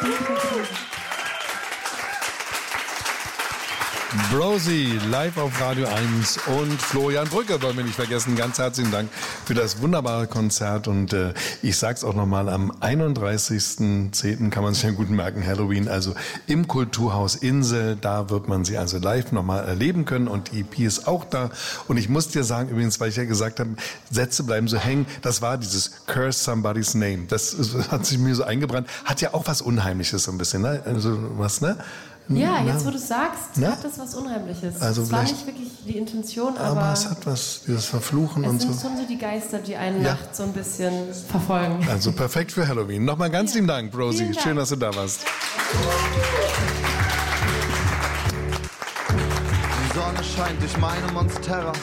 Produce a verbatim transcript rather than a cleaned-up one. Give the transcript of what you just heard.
Brosi, live auf Radio eins und Florian Brücke wollen wir nicht vergessen. Ganz herzlichen Dank für das wunderbare Konzert und äh, ich sag's auch nochmal, am einunddreißigsten zehnten kann man sich ja gut merken, Halloween, also im Kulturhaus Insel, da wird man sie also live nochmal erleben können und die E P ist auch da und ich muss dir sagen, übrigens, weil ich ja gesagt habe, Sätze bleiben so hängen, das war dieses Curse Somebody's Name, das hat sich mir so eingebrannt, hat ja auch was Unheimliches so ein bisschen, ne? Also was, ne? Ja, jetzt wo du es sagst, Na? hat das was Unheimliches. Also es war nicht wirklich die Intention, aber, aber es hat was, dieses Verfluchen es und so. sind schon so die Geister, die einen Ja. nachts so ein bisschen verfolgen. Also perfekt für Halloween. Nochmal ganz Ja. lieben Dank, Brosi. Vielen Dank. Schön, dass du da warst. Die Sonne scheint durch meine Monstera.